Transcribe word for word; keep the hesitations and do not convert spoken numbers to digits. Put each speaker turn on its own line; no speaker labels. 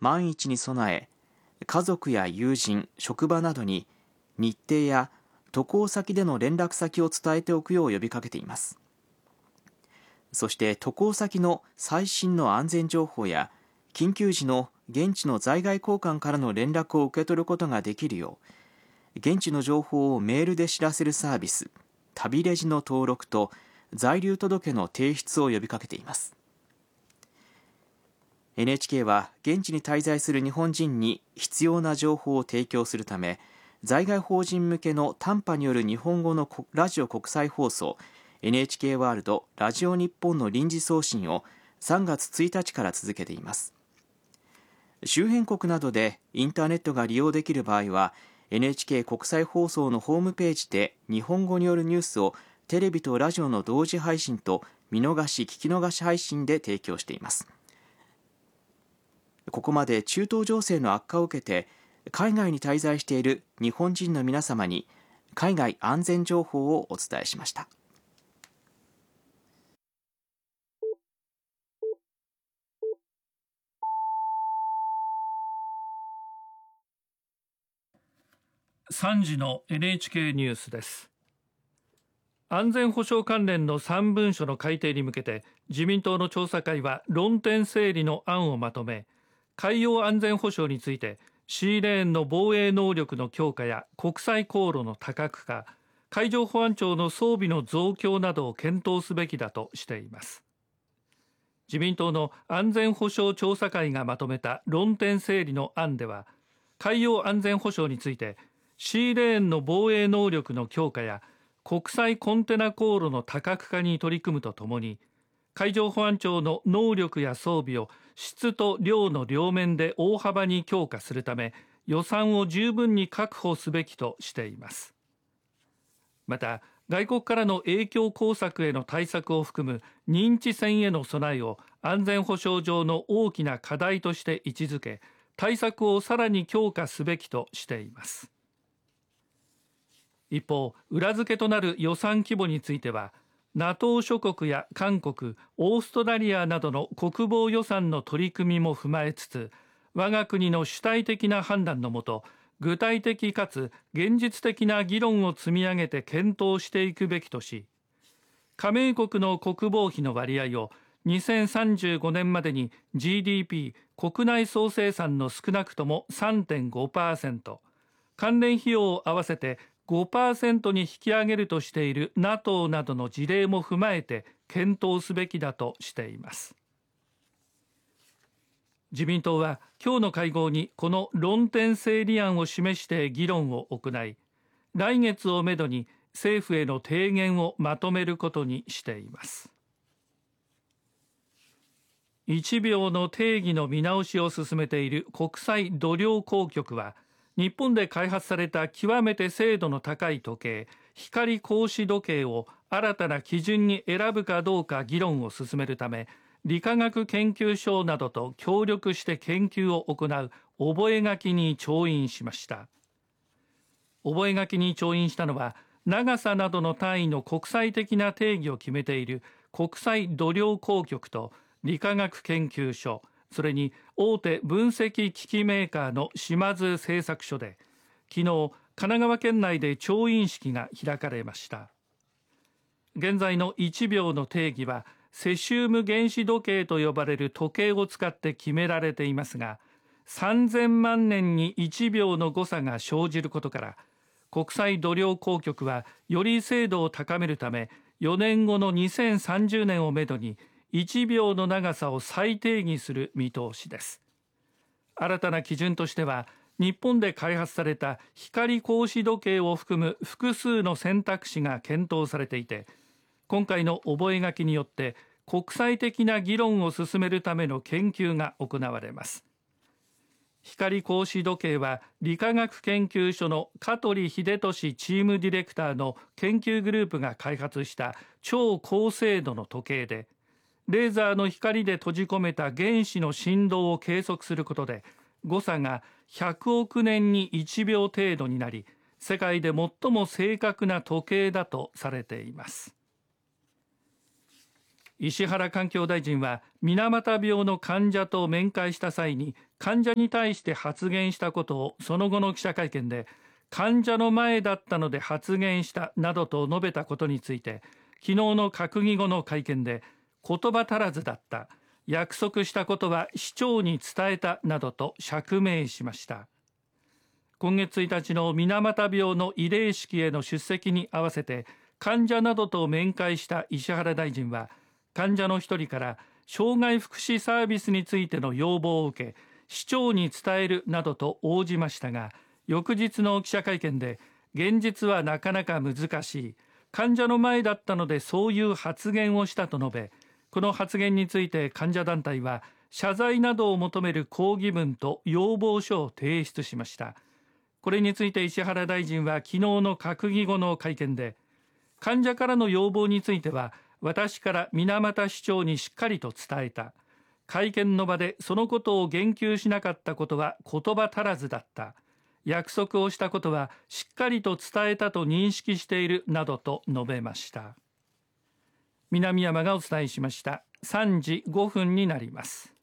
万一に備え、家族や友人、職場などに日程や渡航先での連絡先を伝えておくよう呼びかけています。そして渡航先の最新の安全情報や緊急時の現地の在外公館からの連絡を受け取ることができるよう、現地の情報をメールで知らせるサービス、旅レジの登録と在留届の提出を呼びかけています。エヌエイチケー は現地に滞在する日本人に必要な情報を提供するため、在外邦人向けの短波による日本語のラジオ国際放送 エヌエイチケー ワールドラジオ日本の臨時送信をさんがつついたちから続けています。周辺国などでインターネットが利用できる場合は エヌエイチケー 国際放送のホームページで日本語によるニュースをテレビとラジオの同時配信と見逃し聞き逃し配信で提供しています。ここまで中東情勢の悪化を受けて海外に滞在している日本人の皆様に海外安全情報をお伝えしました。
さんじの エヌエイチケー ニュースです。安全保障関連のさん文書の改定に向けて自民党の調査会は論点整理の案をまとめ、海洋安全保障についてシーレーンの防衛能力の強化や国際航路の多角化、海上保安庁の装備の増強などを検討すべきだとしています。自民党の安全保障調査会がまとめた論点整理の案では、海洋安全保障についてシーレーンの防衛能力の強化や国際コンテナ航路の多角化に取り組むとともに、海上保安庁の能力や装備を質と量の両面で大幅に強化するため予算を十分に確保すべきとしています。また外国からの影響工作への対策を含む認知戦への備えを安全保障上の大きな課題として位置づけ、対策をさらに強化すべきとしています。一方、裏付けとなる予算規模についてはNATO 諸国や韓国、オーストラリアなどの国防予算の取り組みも踏まえつつ、我が国の主体的な判断のもと、具体的かつ現実的な議論を積み上げて検討していくべきとし、加盟国の国防費の割合をにせんさんじゅうごねんまでに ジーディーピー 国内総生産の少なくとも さんてんごパーセント、関連費用を合わせてごパーセント に引き上げるとしている NATO などの事例も踏まえて検討すべきだとしています。自民党は今日の会合にこの論点整理案を示して議論を行い、来月をめどに政府への提言をまとめることにしています。いちびょうの定義の見直しを進めている国際度量衡局は、日本で開発された極めて精度の高い時計、光格子時計を新たな基準に選ぶかどうか議論を進めるため、理化学研究所などと協力して研究を行う覚書に調印しました。覚書に調印したのは、長さなどの単位の国際的な定義を決めている国際度量衡局と理化学研究所、それに大手分析機器メーカーの島津製作所で昨日神奈川県内で調印式が開かれました。現在のいちびょうの定義はセシウム原子時計と呼ばれる時計を使って決められていますが、さんぜんまんねんにいちびょうの誤差が生じることから国際度量衡局はより精度を高めるためよねんごのにせんさんじゅうねんをめどにいちびょうの長さを再定義する見通しです。新たな基準としては日本で開発された光格子時計を含む複数の選択肢が検討されていて、今回の覚書によって国際的な議論を進めるための研究が行われます。光格子時計は理化学研究所の香取秀俊チームディレクターの研究グループが開発した超高精度の時計で、レーザーの光で閉じ込めた原子の振動を計測することで誤差がひゃくおくねんにいちびょう程度になり、世界で最も正確な時計だとされています。 石原環境大臣は水俣病の患者と面会した際に患者に対して発言したことをその後の記者会見で患者の前だったので発言したなどと述べたことについて、昨日の閣議後の会見で言葉足らずだった、約束したことは市長に伝えたなどと釈明しました。今月ついたちの水俣病の慰霊式への出席に合わせて患者などと面会した石原大臣は、患者の一人から障害福祉サービスについての要望を受け市長に伝えるなどと応じましたが、翌日の記者会見で現実はなかなか難しい、患者の前だったのでそういう発言をしたと述べ、この発言について患者団体は謝罪などを求める抗議文と要望書を提出しました。これについて石原大臣は昨日の閣議後の会見で、患者からの要望については私から水俣市長にしっかりと伝えた、会見の場でそのことを言及しなかったことは言葉足らずだった、約束をしたことはしっかりと伝えたと認識しているなどと述べました。南山がお伝えしました。さんじごふんになります。